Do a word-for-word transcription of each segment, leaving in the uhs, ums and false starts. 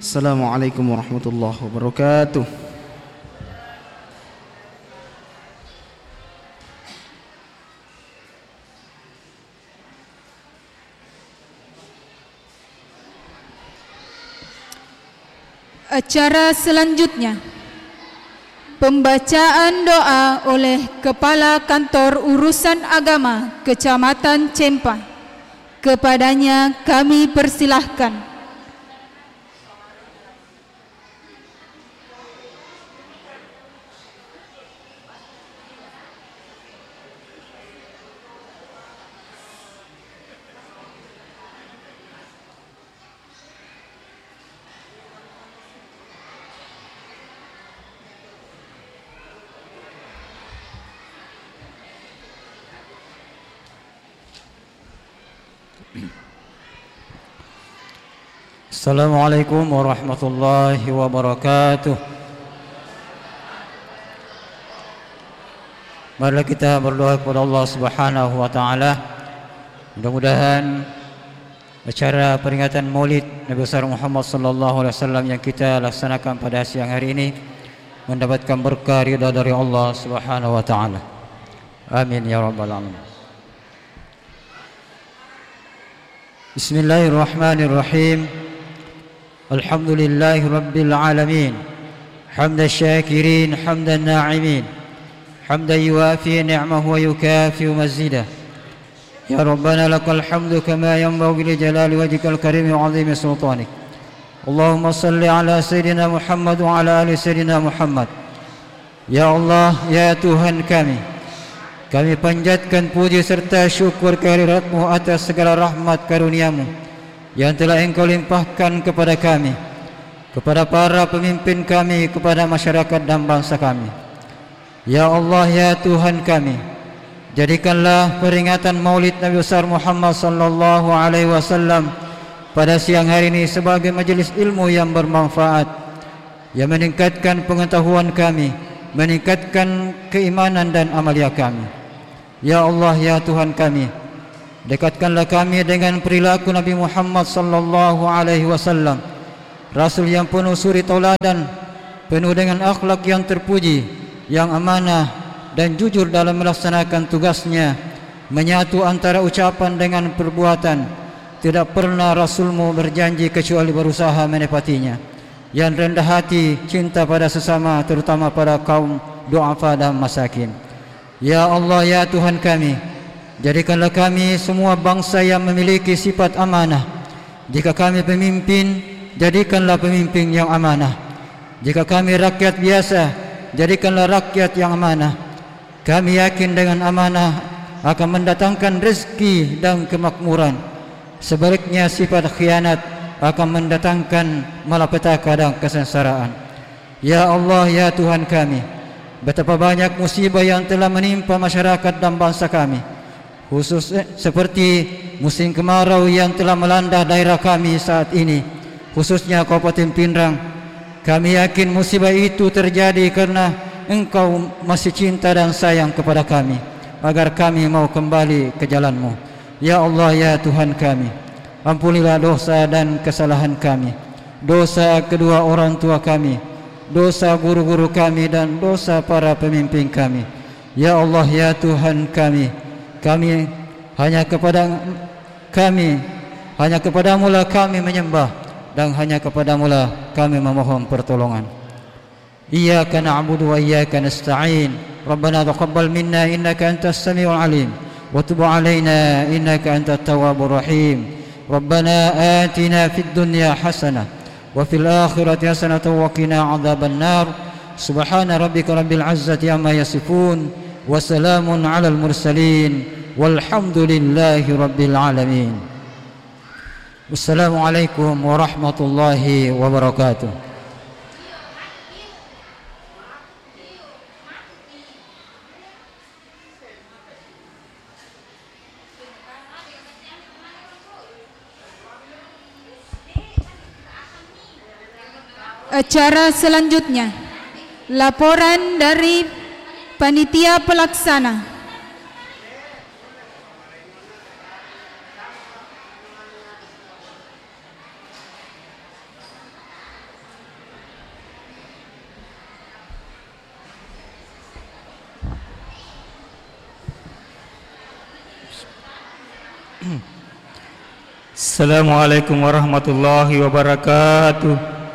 Assalamualaikum warahmatullahi wabarakatuh. Acara selanjutnya, pembacaan doa oleh Kepala Kantor Urusan Agama Kecamatan Cempa. Kepadanya kami persilahkan. Assalamualaikum warahmatullahi wabarakatuh. Marilah kita berdoa kepada Allah Subhanahu wa taala. Mudah-mudahan acara peringatan Maulid Nabi besar Muhammad sallallahu alaihi wasallam yang kita laksanakan pada siang hari ini mendapatkan berkah ridha dari Allah Subhanahu wa taala. Amin ya rabbal alamin. Bismillahirrahmanirrahim. الحمد لله رب العالمين حمد الشاكرين حمد الناعمين حمدا يوافي نعمه ويكافئ مزيده يا ربنا لك الحمد كما ينبغي لجلال وجهك الكريم وعظيم سلطانك اللهم صل على سيدنا محمد وعلى آل سيدنا محمد. Ya Allah, ya Tuhan kami, kami panjatkan puji serta syukur kehadirat-Mu atas segala rahmat karunia-Mu yang telah Engkau limpahkan kepada kami, kepada para pemimpin kami, kepada masyarakat dan bangsa kami. Ya Allah, ya Tuhan kami, jadikanlah peringatan Maulid Nabi besar Muhammad sallallahu alaihi wasallam pada siang hari ini sebagai majelis ilmu yang bermanfaat, yang meningkatkan pengetahuan kami, meningkatkan keimanan dan amalia kami. Ya Allah, ya Tuhan kami, dekatkanlah kami dengan perilaku Nabi Muhammad sallallahu alaihi wasallam, Rasul yang penuh suri tauladan, penuh dengan akhlak yang terpuji, yang amanah dan jujur dalam melaksanakan tugasnya, menyatu antara ucapan dengan perbuatan. Tidak pernah Rasulmu berjanji kecuali berusaha menepatinya, yang rendah hati, cinta pada sesama, terutama pada kaum du'afa dan masakin. Ya Allah, ya Tuhan kami, jadikanlah kami semua bangsa yang memiliki sifat amanah. Jika kami pemimpin, jadikanlah pemimpin yang amanah. Jika kami rakyat biasa, jadikanlah rakyat yang amanah. Kami yakin dengan amanah akan mendatangkan rezeki dan kemakmuran. Sebaliknya sifat khianat akan mendatangkan malapetaka dan kesengsaraan. Ya Allah, ya Tuhan kami, betapa banyak musibah yang telah menimpa masyarakat dan bangsa kami, khusus eh, seperti musim kemarau yang telah melanda daerah kami saat ini, khususnya Kabupaten Pindrang. Kami yakin musibah itu terjadi karena Engkau masih cinta dan sayang kepada kami, agar kami mau kembali ke jalan-Mu. Ya Allah, ya Tuhan kami, ampunilah dosa dan kesalahan kami, dosa kedua orang tua kami, dosa guru-guru kami, dan dosa para pemimpin kami. Ya Allah, ya Tuhan kami, kami hanya kepada kami hanya kepadamu lah kami menyembah, dan hanya kepadamu lah kami memohon pertolongan. Iyyaka na'budu wa iyyaka nasta'in. Rabbana taqabbal minna innaka antas samiul alim wa tub 'alaina innaka antat tawwabur rahim. Rabbana atina fid dunya hasanah wa fil akhirati hasanatan wa qina 'adzaban nar. Subhana rabbika rabbil 'izzati amma yasifun wa salamun 'alal mursalin walhamdulillahi rabbil alamin. Wassalamualaikum warahmatullahi wabarakatuh. Acara selanjutnya, laporan dari panitia pelaksana. Assalamualaikum warahmatullahi wabarakatuh.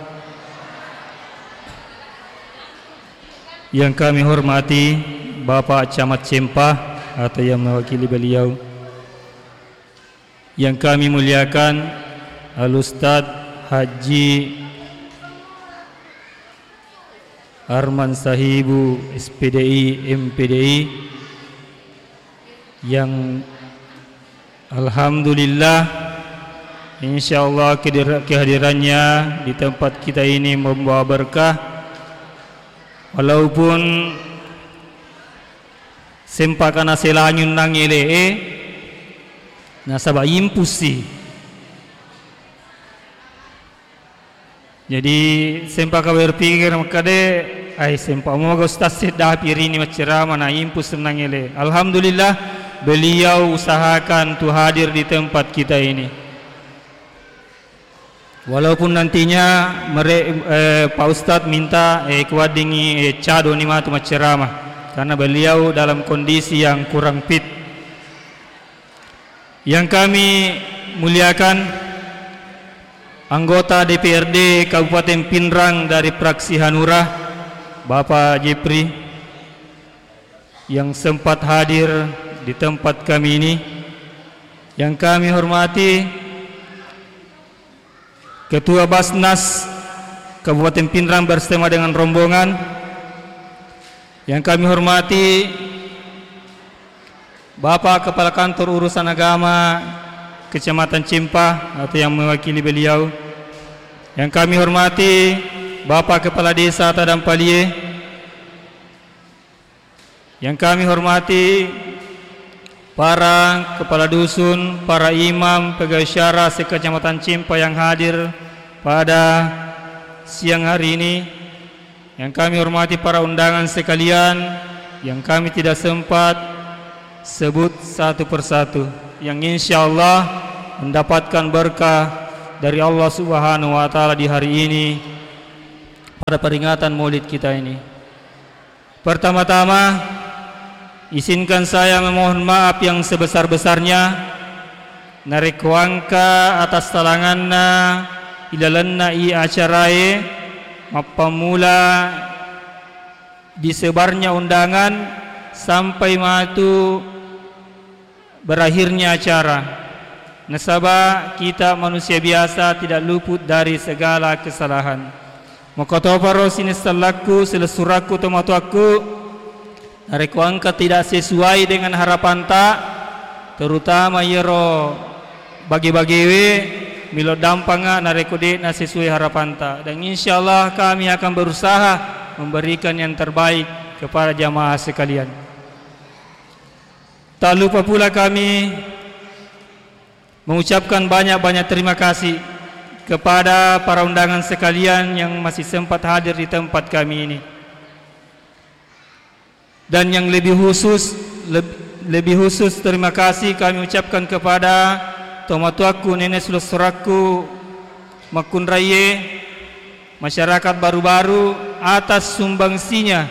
Yang kami hormati Bapak Camat Cempah atau yang mewakili beliau, yang kami muliakan Al-Ustaz Haji Arman Sahibu S P D I M P D I, yang alhamdulillah insyaallah kehadirannya di tempat kita ini membawa berkah, walaupun sempakana selanyun nang ele nasaba impusi. Jadi sempaka berpikir makade ai sempa moga ustaz sedah pirini macerama na impus nang ele. Alhamdulillah beliau usahakan tu hadir di tempat kita ini. Walaupun nantinya mere, eh, Pak Ustadz minta eh, kuadingi eh, cado ni matu macerama karena beliau dalam kondisi yang kurang fit. Yang kami muliakan anggota D P R D Kabupaten Pindrang dari fraksi Hanura, Bapak Jepri, yang sempat hadir di tempat kami ini. Yang kami hormati Ketua Basnas Kabupaten Pindrang bersama dengan rombongan. Yang kami hormati Bapak Kepala Kantor Urusan Agama Kecamatan Cempah atau yang mewakili beliau. Yang kami hormati Bapak Kepala Desa Tadampalie. Yang kami hormati para kepala dusun, para imam, pegawai syara se-Kecamatan Cempah yang hadir pada siang hari ini. Yang kami hormati para undangan sekalian yang kami tidak sempat sebut satu persatu, yang insya Allah mendapatkan berkah dari Allah Subhanahu wa Ta'ala di hari ini pada peringatan Maulid kita ini. Pertama-tama izinkan saya memohon maaf yang sebesar-besarnya narekuangka atas talanganna ilalanna i acarae mapamula disebarnya undangan sampai matu berakhirnya acara. Nasaba kita manusia biasa tidak luput dari segala kesalahan. Makotoparo sinisalaku selesuraku tomatuaku narekuangka tidak sesuai dengan harapan tak, terutama yero bagi-bagi we milo dampanga narekode na sesuai harapan tak. Dan insyaallah kami akan berusaha memberikan yang terbaik kepada jamaah sekalian. Tak lupa pula kami mengucapkan banyak-banyak terima kasih kepada para undangan sekalian yang masih sempat hadir di tempat kami ini. Dan yang lebih khusus lebih, lebih khusus terima kasih kami ucapkan kepada tomatuaku nenek sulusturaku Makun Raya, masyarakat baru-baru atas sumbangsinya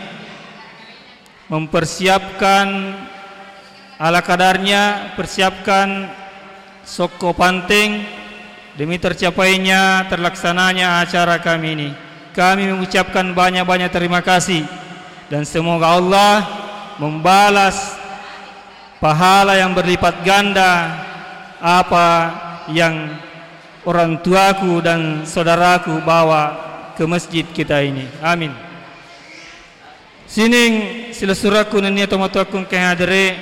mempersiapkan ala kadarnya, persiapkan soko panting demi tercapainya terlaksananya acara kami ini. Kami mengucapkan banyak-banyak terima kasih dan semoga Allah membalas pahala yang berlipat ganda apa yang orang tuaku dan saudaraku bawa ke masjid kita ini. Amin. Sining sila suraku nenia tomatuaku kehadire.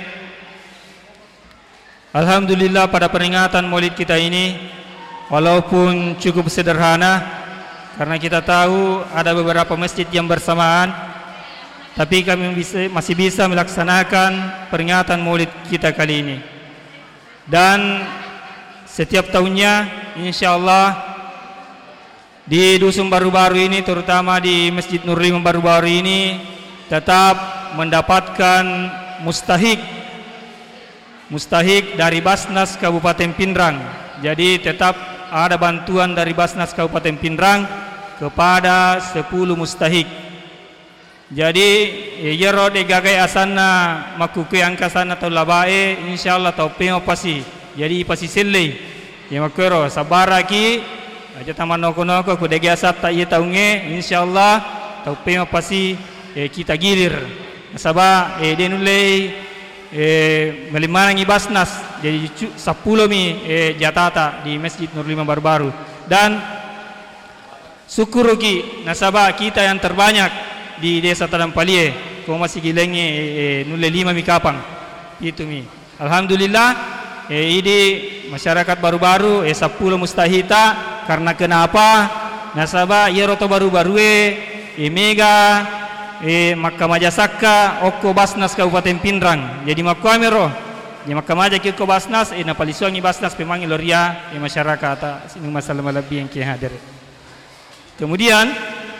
Alhamdulillah pada peringatan Maulid kita ini walaupun cukup sederhana karena kita tahu ada beberapa masjid yang bersamaan, tapi kami bisa, masih bisa melaksanakan peringatan Maulid kita kali ini. Dan setiap tahunnya insyaallah di dusun baru-baru ini, terutama di Masjid Nurul Iman baru-baru ini, tetap mendapatkan mustahik mustahik dari Basnas Kabupaten Pindrang. Jadi tetap ada bantuan dari Basnas Kabupaten Pindrang kepada sepuluh mustahik. Jadi yero de gagai asana makuke angka sana tau labae insyaallah tau peo pasi. Jadi pasi sele ya makero sabara ki aja taman noko-noko ku degi asap tak iya taunge insyaallah tau pema pasti eh, kita gilir nasaba eh dia nulai eh melimanangi basnas jadi sepuluh mi eh jatata di Masjid Nur Lima baru-baru dan syukur ki nasaba kita yang terbanyak di desa Tadampalie kau masih gilenge eh, nulai lima mi kapang itu mi alhamdulillah eh ini masyarakat baru-baru eh sepuluh mustahita karena kenapa nasaba ia roto baru-baru eh eh mega eh Mahkamah Jasaka Oko Basnas Kabupaten Pindrang jadi makamero jadi Mahkamah Jaki Oko Basnas eh napalisuangi Basnas pemangi loria eh masyarakat sini masalah lebih yang kia hadir kemudian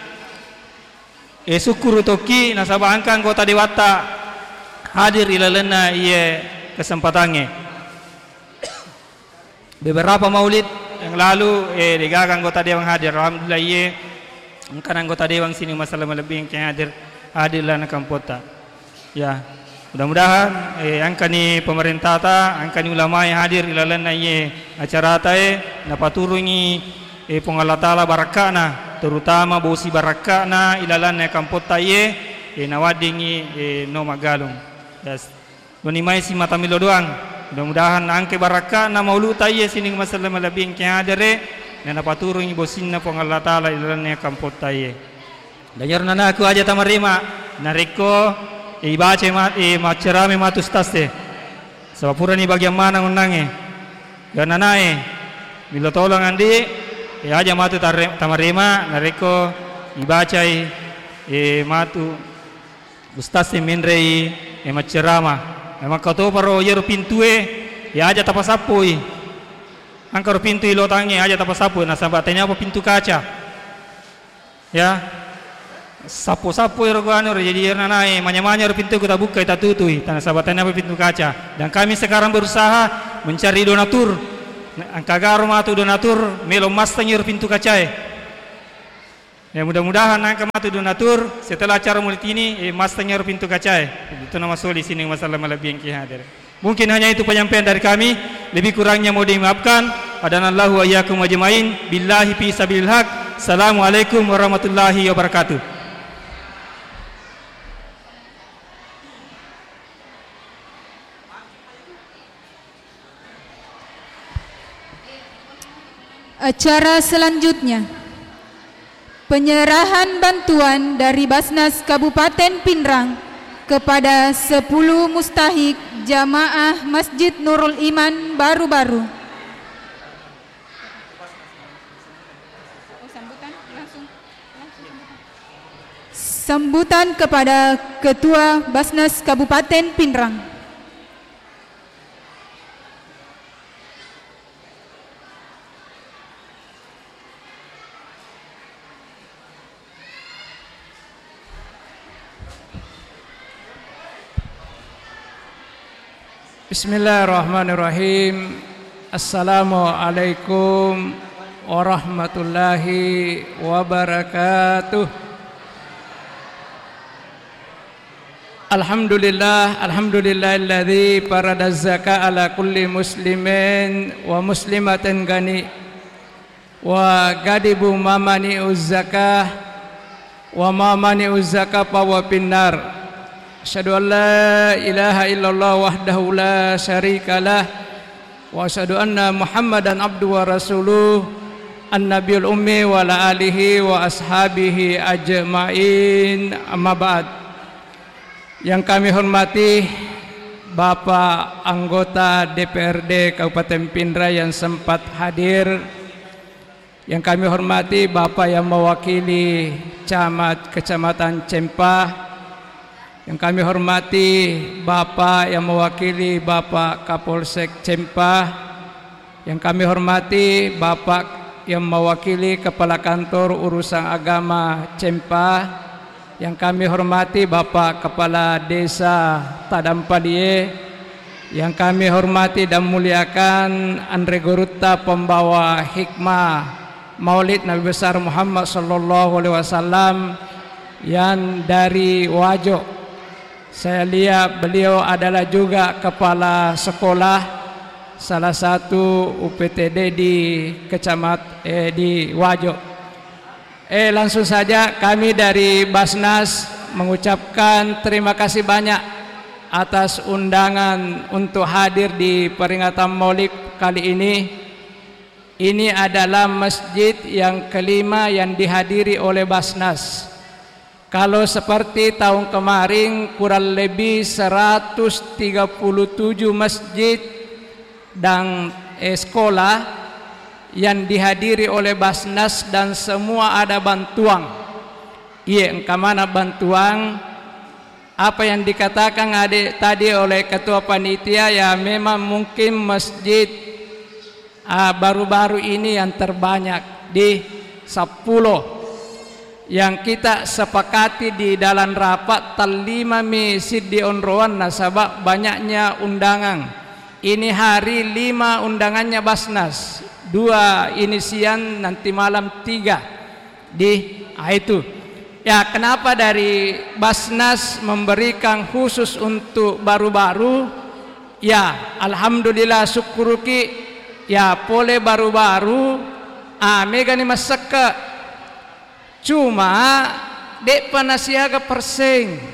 eh syukur toki nasabah angka anggota dewata hadir ilalena iya kesempatannya beberapa maulid yang lalu eh digagang anggota dewan hadir alhamdulillah iya angkan anggota dewan sini masalah lebih yang kia hadir hadirlah na kampota ya mudah-mudahan eh angka ni pemerintah ta angka ni ulama yang hadir ilalena iya acara ta eh napaturungi eh pengalatala barakana terutama bosi barakana ilalan na kampota ye eh nawadingi eh no magalung das donimai si mata milo doang mudah-mudahan angke barakana maulu ta ye sini masalah lebih yang hadere na napaturungi bosinna pengalatala ilalan na kampota ye danyar nana aku aja tamarima nariko eh baca mat eh macerame matus taste sabapura ni bagian mana undange dan nanae bila tolong andi eh aja matu tamarima nareko ibacai eh matu ustaz minrei eh macerama memang kau paro yero pintue ya aja tapasapoi angkar pintu ilo tangi aja tapasapu nah sambatnya apa pintu kaca ya sapu-sapu yero gano jadi yerna nae manya-manya pintu kita buka kita tutui tanah sabatnya apa pintu kaca dan kami sekarang berusaha mencari donatur angka garo matu donatur melo mas tanyur pintu kaca ya mudah-mudahan angka matu donatur setelah acara mulut ini eh, mas tanyur pintu kaca itu nama soli sini masalah lebih yang hadir mungkin hanya itu penyampaian dari kami lebih kurangnya mau dimaafkan adanallahu wa iyyakum ajmain billahi fi sabilil haq assalamualaikum warahmatullahi wabarakatuh. Acara selanjutnya, penyerahan bantuan dari Basnas Kabupaten Pindrang kepada sepuluh mustahik jamaah Masjid Nurul Iman baru-baru. Sambutan kepada Ketua Basnas Kabupaten Pindrang. Bismillahirrahmanirrahim. Assalamualaikum warahmatullahi wabarakatuh. Alhamdulillah, alhamdulillahilladzi farada zakah ala kulli muslimin wa muslimatin gani wa gadibu mamani uzzakah wa mamani uzzakah wa pinnar. Asyhadu an la ilaha illallah wahdahu la syarikalah wa asyhadu anna Muhammadan abduhu wa rasuluh an-nabiyul ummi wa ala alihi wa ashabihi ajmain amma ba'd. Yang kami hormati Bapak anggota D P R D Kabupaten Pindrang yang sempat hadir, yang kami hormati Bapak yang mewakili camat Kecamatan Cempah, yang kami hormati Bapak yang mewakili Bapak Kapolsek Cempah, yang kami hormati Bapak yang mewakili Kepala Kantor Urusan Agama Cempah, yang kami hormati Bapak Kepala Desa Tadampalie, yang kami hormati dan muliakan Andre Gorutta pembawa hikmah Maulid Nabi besar Muhammad sallallahu alaihi wasallam yang dari Wajo. Saya lihat beliau adalah juga kepala sekolah salah satu U P T D di Kecamat eh, di Wajo. Eh langsung saja kami dari Basnas mengucapkan terima kasih banyak atas undangan untuk hadir di peringatan Maulid kali ini. Ini adalah masjid yang kelima yang dihadiri oleh Basnas. Kalau seperti tahun kemarin kurang lebih seratus tiga puluh tujuh masjid dan eh, sekolah yang dihadiri oleh Basnas dan semua ada bantuan. Iya, engkau mana bantuan? Apa yang dikatakan adik tadi oleh ketua panitia, ya memang mungkin masjid baru-baru uh, ini yang terbanyak di sepuluh. Yang kita sepakati di dalam rapat talima masjid di Onroan nasabak banyaknya undangan. Ini hari lima undangannya Basnas, dua inisian nanti malam tiga di ah, itu. Ya kenapa dari Basnas memberikan khusus untuk baru-baru? Ya alhamdulillah syukuruki ya pole baru-baru ah mega ni masaka. Cuma dek panasiaga perseng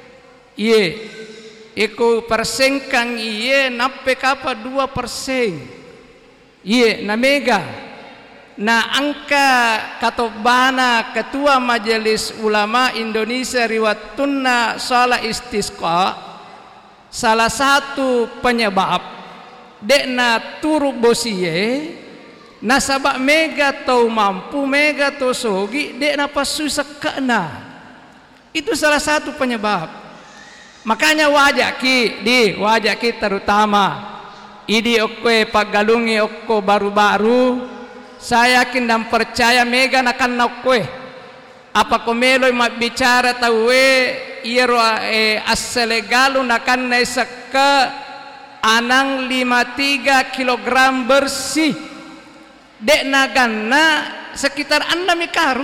iye iko perseng kang iye nape kapa dua perseng iye na mega na angka katobana ketua Majelis Ulama Indonesia riwatuna salah istisqa salah satu penyebab dek na turuk bosie nasabak mega tau mampu mega tau sogi dek napa susah kena. Itu salah satu penyebab. Makanya wajah ki di wajah ki terutama idi oke pagalungi oko baru-baru saya yakin dan percaya mega nakan nakwe apa komelo mak bicara tawe iro eh, aselegalu nakan naisaka anang lima puluh tiga kilogram bersih dek naganna sekitar anda mikaru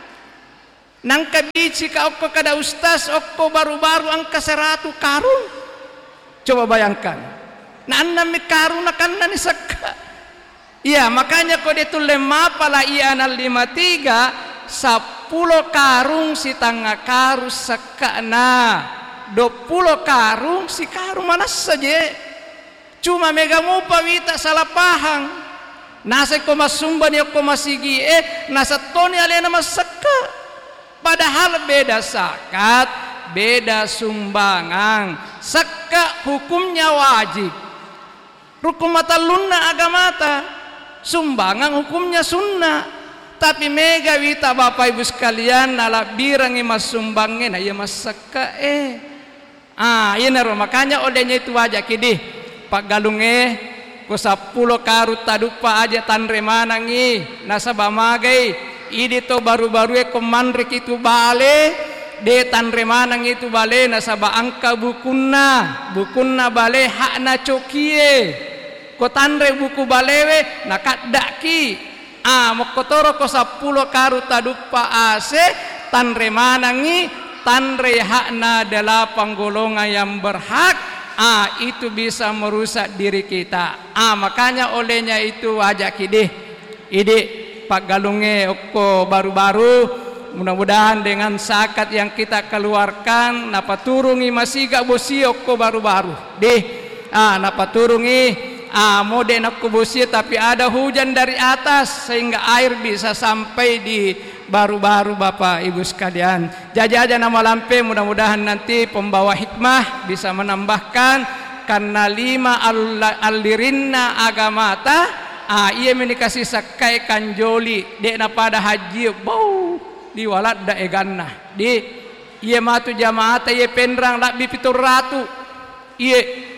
nangka bici ka okko kada ustaz okko baru-baru angka seratus karung. Coba bayangkan na anda mikaru nakanna ni sakka. Iya makanya kau dia tu lemah pala iya anal lima tiga sepuluh karung si tangga karung sakka na dua puluh karung si karung mana saja. Cuma mega mupa wita salah paham. Nasa ko masumban ya ko masigi eh nasa toni alena masaka. Padahal beda zakat, beda sumbangan. Zakat hukumnya wajib. Hukum mata lunna agamata. Sumbangan hukumnya sunnah. Tapi mega wita Bapak Ibu sekalian nala birangi mas sumbangnya na iya masaka eh. Ah, iya naro makanya olehnya itu wajah kidi. Pak galunge ko sepuluh karut tadupa aja tanre manangi nasaba magai idi to baru-baru e komandrek itu bale de tanre manang itu bale nasaba angka bukunna bukunna bale hakna cokie ko tanre buku balewe nakadaki ah mokotoro ko sepuluh karut tadupa ase tanre manangi tanre hakna delapan golongan yang berhak. Ah itu bisa merusak diri kita. Ah makanya olehnya itu wajah kidih ide Pak Galunge oko baru-baru mudah-mudahan dengan zakat yang kita keluarkan napa turungi masih gak bosi oko baru-baru deh ah napa turungi ah mode nak bosi tapi ada hujan dari atas sehingga air bisa sampai di baru-baru Bapak Ibu sekalian. Jaja-jaja nama lampe mudah-mudahan nanti pembawa hikmah bisa menambahkan karena lima alirinna agamata ah ia menikasi sakai kanjoli dek na pada haji bau di walad da eganna di ia matu jamaata ia pendrang labi pitur ratu ia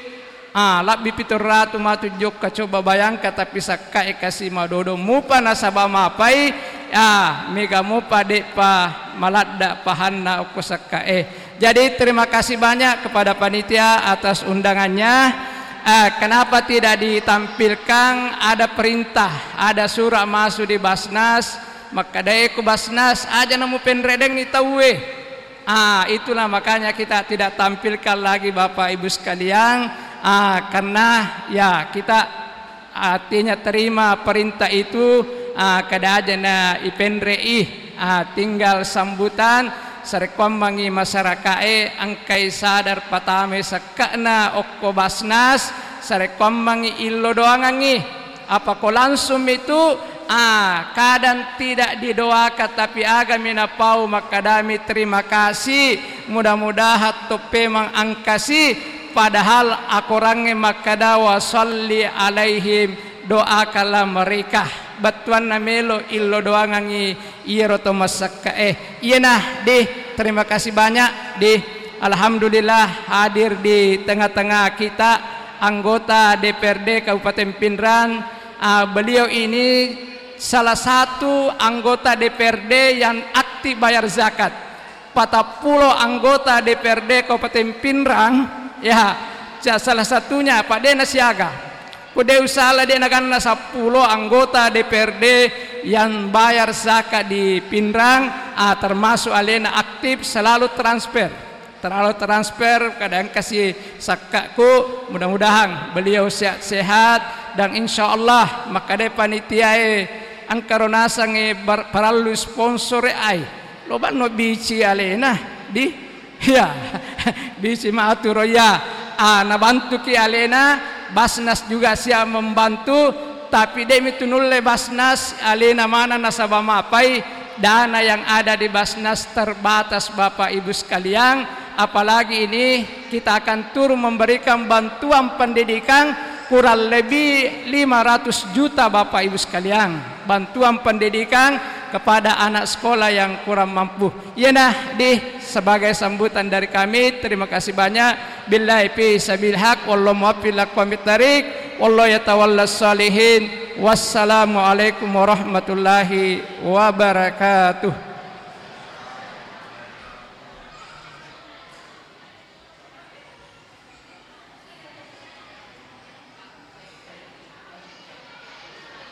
ah labi pitur ratu matu jokka coba bayangkan tapi sakai kasih madodo mupa nasaba mapai ah mega mupa dek pa maladda pahanna okosaka eh. Jadi terima kasih banyak kepada panitia atas undangannya. Eh, kenapa tidak ditampilkan ada perintah, ada surat masuk di Basnas, maka dari ku Basnas aja nemu penredeng ni tawe. Ah, itulah makanya kita tidak tampilkan lagi Bapak Ibu sekalian. Ah, karena ya kita artinya terima perintah itu uh, kada aja na ipendrei uh, tinggal sambutan sarekom mangi masyarakat e angkai sadar patame sakana okko basnas sarekom mangi illo doangangi apa ko langsung itu ah kadang tidak didoakan tapi agami napau makadami terima kasih mudah-mudahan tope mang angkasi padahal akorange makadawa salli alaihim doakanlah mereka batuan namelo illo doangangi iro to masakka eh iya nah di terima kasih banyak di alhamdulillah hadir di tengah-tengah kita anggota D P R D Kabupaten Pindrang. uh, beliau ini salah satu anggota D P R D yang aktif bayar zakat. empat puluh anggota D P R D Kabupaten Pindrang ya salah satunya Pak Dena Siaga kude usaha dia nakan sepuluh anggota D P R D yang bayar zakat di Pindrang ah, termasuk alena aktif selalu transfer terlalu transfer kadang kasih sakakku mudah-mudahan beliau sehat-sehat dan insya Allah maka de panitia angkarona sange paralu sponsor ai loba no bici alena di ya bici maaturo ya ah, nabantu ki alena Basnas juga siap membantu tapi demi tunulle Basnas alena mana nasabah mapai dana yang ada di Basnas terbatas Bapak Ibu sekalian apalagi ini kita akan turun memberikan bantuan pendidikan kurang lebih lima ratus juta Bapak Ibu sekalian bantuan pendidikan kepada anak sekolah yang kurang mampu ya nah di sebagai sambutan dari kami terima kasih banyak billahi fi sabil haq wallahu muwaffiq lakum bitarik wallahu yatawallas salihin wassalamu alaikum warahmatullahi wabarakatuh.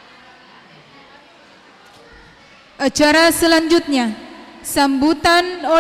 Acara selanjutnya sambutan oleh